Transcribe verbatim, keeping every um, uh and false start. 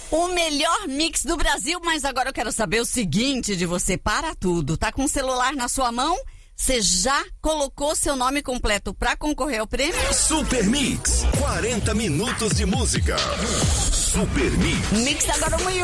O melhor mix do Brasil, mas agora eu quero saber o seguinte de você, para tudo. Tá com o celular na sua mão? Você já colocou seu nome completo pra concorrer ao prêmio? Super Mix, quarenta minutos de música. Super Mix. Mix agora um e